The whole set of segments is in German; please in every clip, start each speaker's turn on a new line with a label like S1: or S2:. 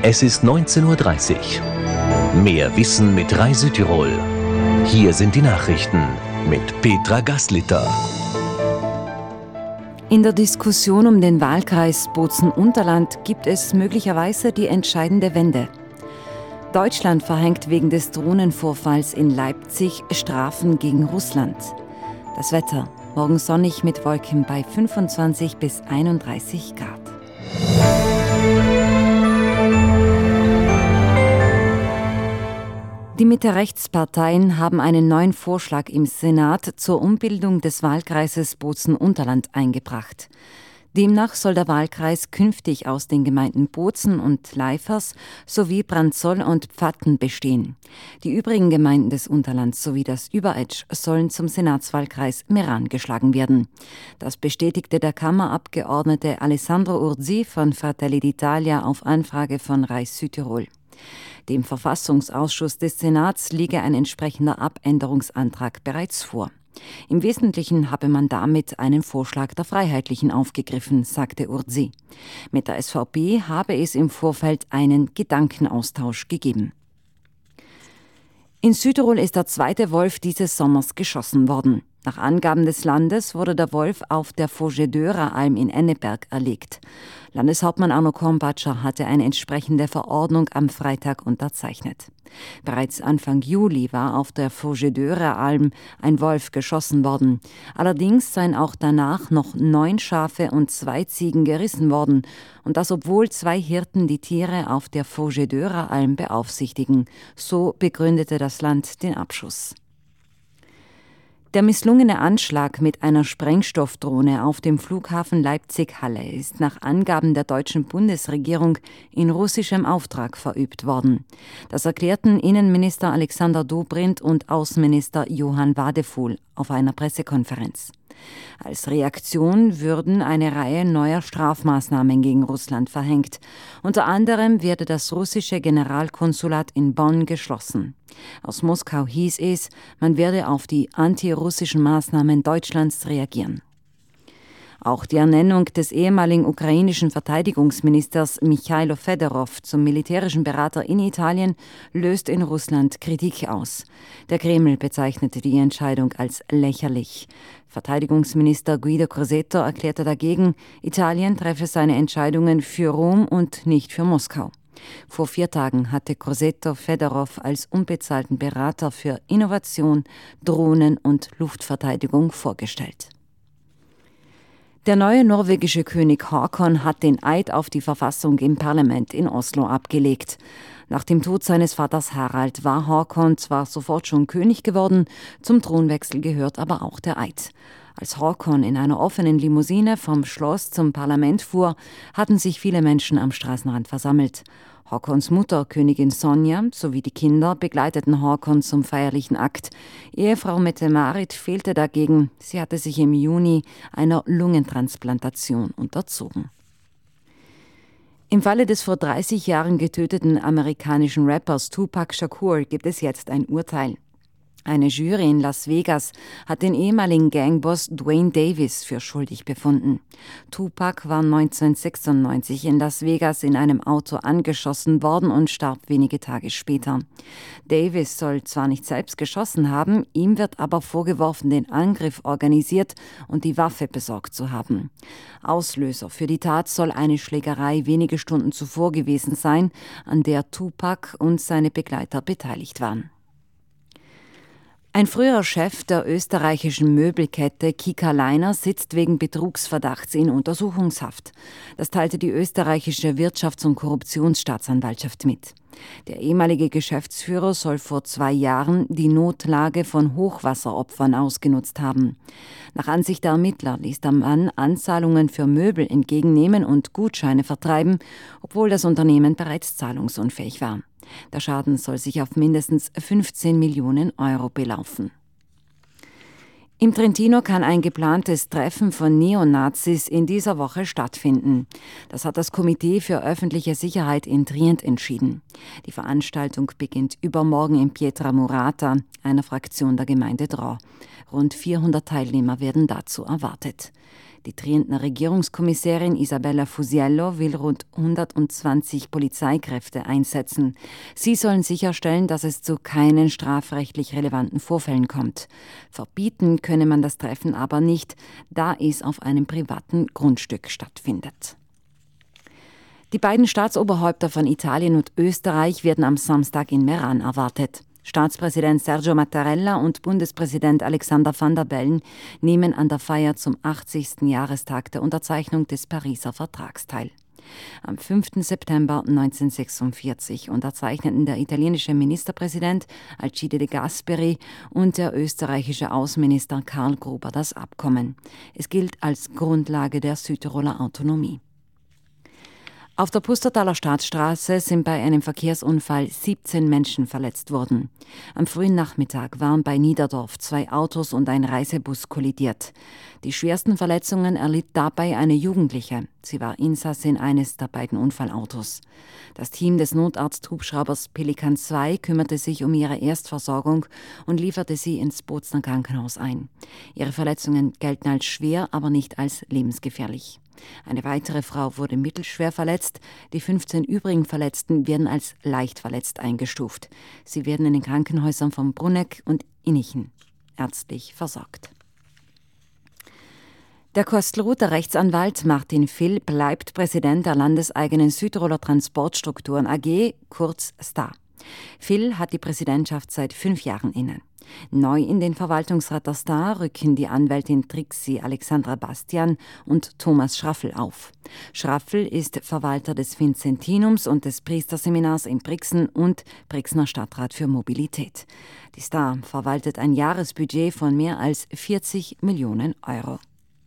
S1: Es ist 19:30 Uhr. Mehr Wissen mit Rai Südtirol. Hier sind die Nachrichten mit Petra Gaslitter.
S2: In der Diskussion um den Wahlkreis Bozen-Unterland gibt es möglicherweise die entscheidende Wende. Deutschland verhängt wegen des Drohnenvorfalls in Leipzig Strafen gegen Russland. Das Wetter: morgen sonnig mit Wolken bei 25 bis 31 Grad. Die Mitte-Rechts-Parteien haben einen neuen Vorschlag im Senat zur Umbildung des Wahlkreises Bozen-Unterland eingebracht. Demnach soll der Wahlkreis künftig aus den Gemeinden Bozen und Leifers sowie Brandzoll und Pfatten bestehen. Die übrigen Gemeinden des Unterlands sowie das Überetsch sollen zum Senatswahlkreis Meran geschlagen werden. Das bestätigte der Kammerabgeordnete Alessandro Urzi von Fratelli d'Italia auf Anfrage von Rai Südtirol. Dem Verfassungsausschuss des Senats liege ein entsprechender Abänderungsantrag bereits vor. Im Wesentlichen habe man damit einen Vorschlag der Freiheitlichen aufgegriffen, sagte Urzi. Mit der SVP habe es im Vorfeld einen Gedankenaustausch gegeben. In Südtirol ist der zweite Wolf dieses Sommers geschossen worden. Nach Angaben des Landes wurde der Wolf auf der Fougedeurer-Alm in Enneberg erlegt. Landeshauptmann Arno Kornbatscher hatte eine entsprechende Verordnung am Freitag unterzeichnet. Bereits Anfang Juli war auf der Fougedeurer-Alm ein Wolf geschossen worden. Allerdings seien auch danach noch 9 Schafe und 2 Ziegen gerissen worden. Und das, obwohl 2 Hirten die Tiere auf der Fougedeurer-Alm beaufsichtigen. So begründete das Land den Abschuss. Der misslungene Anschlag mit einer Sprengstoffdrohne auf dem Flughafen Leipzig-Halle ist nach Angaben der deutschen Bundesregierung in russischem Auftrag verübt worden. Das erklärten Innenminister Alexander Dobrindt und Außenminister Johann Wadefuhl auf einer Pressekonferenz. Als Reaktion würden eine Reihe neuer Strafmaßnahmen gegen Russland verhängt. Unter anderem werde das russische Generalkonsulat in Bonn geschlossen. Aus Moskau hieß es, man werde auf die antirussischen Maßnahmen Deutschlands reagieren. Auch die Ernennung des ehemaligen ukrainischen Verteidigungsministers Michailo Fedorov zum militärischen Berater in Italien löst in Russland Kritik aus. Der Kreml bezeichnete die Entscheidung als lächerlich. Verteidigungsminister Guido Crosetto erklärte dagegen, Italien treffe seine Entscheidungen für Rom und nicht für Moskau. Vor 4 Tagen hatte Crosetto Fedorov als unbezahlten Berater für Innovation, Drohnen und Luftverteidigung vorgestellt. Der neue norwegische König Haakon hat den Eid auf die Verfassung im Parlament in Oslo abgelegt. Nach dem Tod seines Vaters Harald war Haakon zwar sofort schon König geworden, zum Thronwechsel gehört aber auch der Eid. Als Haakon in einer offenen Limousine vom Schloss zum Parlament fuhr, hatten sich viele Menschen am Straßenrand versammelt. Haakons Mutter, Königin Sonja, sowie die Kinder begleiteten Haakon zum feierlichen Akt. Ehefrau Mette-Marit fehlte dagegen. Sie hatte sich im Juni einer Lungentransplantation unterzogen. Im Falle des vor 30 Jahren getöteten amerikanischen Rappers Tupac Shakur gibt es jetzt ein Urteil. Eine Jury in Las Vegas hat den ehemaligen Gangboss Dwayne Davis für schuldig befunden. Tupac war 1996 in Las Vegas in einem Auto angeschossen worden und starb wenige Tage später. Davis soll zwar nicht selbst geschossen haben, ihm wird aber vorgeworfen, den Angriff organisiert und die Waffe besorgt zu haben. Auslöser für die Tat soll eine Schlägerei wenige Stunden zuvor gewesen sein, an der Tupac und seine Begleiter beteiligt waren. Ein früherer Chef der österreichischen Möbelkette Kika Leiner sitzt wegen Betrugsverdachts in Untersuchungshaft. Das teilte die österreichische Wirtschafts- und Korruptionsstaatsanwaltschaft mit. Der ehemalige Geschäftsführer soll vor 2 Jahren die Notlage von Hochwasseropfern ausgenutzt haben. Nach Ansicht der Ermittler ließ der Mann Anzahlungen für Möbel entgegennehmen und Gutscheine vertreiben, obwohl das Unternehmen bereits zahlungsunfähig war. Der Schaden soll sich auf mindestens 15 Millionen Euro belaufen. Im Trentino kann ein geplantes Treffen von Neonazis in dieser Woche stattfinden. Das hat das Komitee für öffentliche Sicherheit in Trient entschieden. Die Veranstaltung beginnt übermorgen in Pietramourata, einer Fraktion der Gemeinde Drò. Rund 400 Teilnehmer werden dazu erwartet. Die Trientner Regierungskommissärin Isabella Fusiello will rund 120 Polizeikräfte einsetzen. Sie sollen sicherstellen, dass es zu keinen strafrechtlich relevanten Vorfällen kommt. Verbieten könne man das Treffen aber nicht, da es auf einem privaten Grundstück stattfindet. Die beiden Staatsoberhäupter von Italien und Österreich werden am Samstag in Meran erwartet. Staatspräsident Sergio Mattarella und Bundespräsident Alexander Van der Bellen nehmen an der Feier zum 80. Jahrestag der Unterzeichnung des Pariser Vertrags teil. Am 5. September 1946 unterzeichneten der italienische Ministerpräsident Alcide De Gasperi und der österreichische Außenminister Karl Gruber das Abkommen. Es gilt als Grundlage der Südtiroler Autonomie. Auf der Pustertaler Staatsstraße sind bei einem Verkehrsunfall 17 Menschen verletzt worden. Am frühen Nachmittag waren bei Niederdorf 2 Autos und ein Reisebus kollidiert. Die schwersten Verletzungen erlitt dabei eine Jugendliche. Sie war Insassin eines der beiden Unfallautos. Das Team des Notarzthubschraubers Pelikan 2 kümmerte sich um ihre Erstversorgung und lieferte sie ins Bozner Krankenhaus ein. Ihre Verletzungen gelten als schwer, aber nicht als lebensgefährlich. Eine weitere Frau wurde mittelschwer verletzt. Die 15 übrigen Verletzten werden als leicht verletzt eingestuft. Sie werden in den Krankenhäusern von Bruneck und Innichen ärztlich versorgt. Der Kostelruther Rechtsanwalt Martin Vill bleibt Präsident der landeseigenen Südtiroler Transportstrukturen AG, kurz STA. Vill hat die Präsidentschaft seit 5 Jahren inne. Neu in den Verwaltungsrat der STA rücken die Anwältin Trixi Alexandra Bastian und Thomas Schraffel auf. Schraffel ist Verwalter des Vincentinums und des Priesterseminars in Brixen und Brixner Stadtrat für Mobilität. Die STA verwaltet ein Jahresbudget von mehr als 40 Millionen Euro.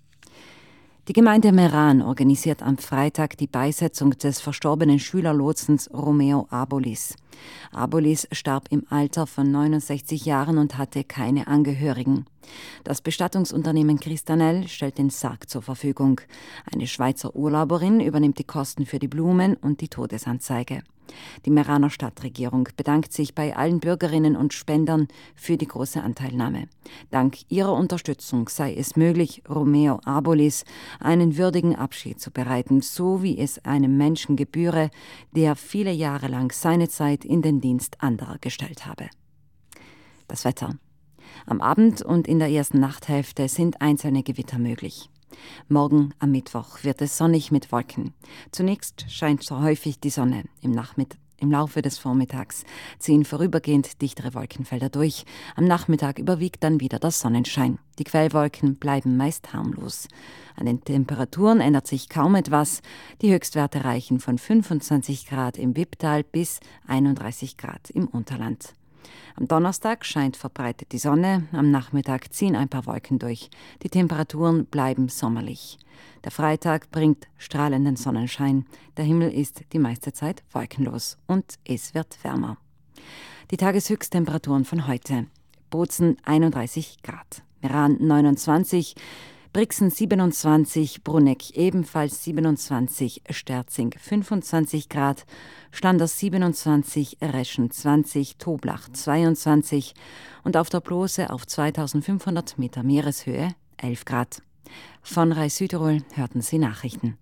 S2: Die Gemeinde Meran organisiert am Freitag die Beisetzung des verstorbenen Schülerlotsens Romeo Abolis. Abolis starb im Alter von 69 Jahren und hatte keine Angehörigen. Das Bestattungsunternehmen Christanel stellt den Sarg zur Verfügung. Eine Schweizer Urlauberin übernimmt die Kosten für die Blumen und die Todesanzeige. Die Meraner Stadtregierung bedankt sich bei allen Bürgerinnen und Spendern für die große Anteilnahme. Dank ihrer Unterstützung sei es möglich, Romeo Abolis einen würdigen Abschied zu bereiten, so wie es einem Menschen gebühre, der viele Jahre lang seine Zeit in den Dienst anderer gestellt habe. Das Wetter. Am Abend und in der ersten Nachthälfte sind einzelne Gewitter möglich. Morgen am Mittwoch wird es sonnig mit Wolken. Zunächst scheint so häufig die Sonne. Im Laufe des Vormittags ziehen vorübergehend dichtere Wolkenfelder durch. Am Nachmittag überwiegt dann wieder der Sonnenschein. Die Quellwolken bleiben meist harmlos. An den Temperaturen ändert sich kaum etwas. Die Höchstwerte reichen von 25 Grad im Wipptal bis 31 Grad im Unterland. Am Donnerstag scheint verbreitet die Sonne, am Nachmittag ziehen ein paar Wolken durch. Die Temperaturen bleiben sommerlich. Der Freitag bringt strahlenden Sonnenschein. Der Himmel ist die meiste Zeit wolkenlos und es wird wärmer. Die Tageshöchsttemperaturen von heute. Bozen 31 Grad, Meran 29, Brixen 27, Bruneck ebenfalls 27, Sterzing 25 Grad, Standers 27, Reschen 20, Toblach 22 und auf der Blose auf 2500 Meter Meereshöhe 11 Grad. Von Rai Südtirol hörten Sie Nachrichten.